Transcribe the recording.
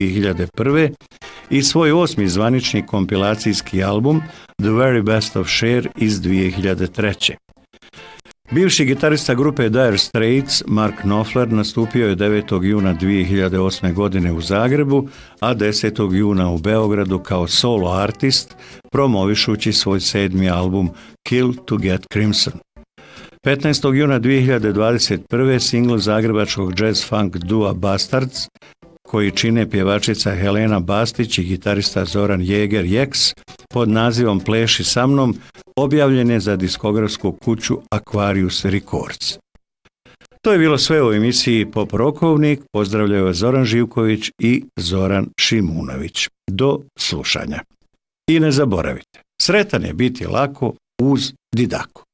2001. i svoj 8. zvanični kompilacijski album The Very Best of Cher iz 2003. Bivši gitarista grupe Dire Straits, Mark Knopfler, nastupio je 9. juna 2008. godine u Zagrebu, a 10. juna u Beogradu kao solo artist, promovišući svoj 7. album Kill to Get Crimson. 15. juna 2021. singl zagrebačkog jazz funk dua Bastards, koji čine pjevačica Helena Bastić i gitarista Zoran Jeger Jeks, pod nazivom Pleši sa mnom, objavljen je za diskografsku kuću Aquarius Records. To je bilo sve u emisiji Pop Rokovnik. Pozdravljaju vas Zoran Živković i Zoran Šimunović. Do slušanja. I ne zaboravite, sretan je biti lako uz Didaku.